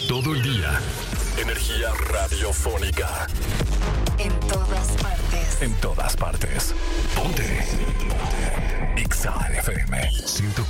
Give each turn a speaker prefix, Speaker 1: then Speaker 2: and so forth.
Speaker 1: todo el día. Energía radiofónica.
Speaker 2: En todas partes.
Speaker 1: En todas partes. Ponte. Ponte. Exa FM 104.